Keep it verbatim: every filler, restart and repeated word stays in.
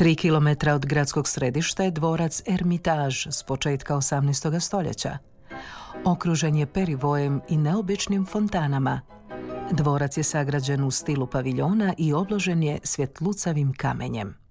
Tri kilometra od gradskog središta je dvorac Ermitaž s početka osamnaestog stoljeća. Okružen je perivojem i neobičnim fontanama. Dvorac je sagrađen u stilu paviljona i obložen je svjetlucavim kamenjem.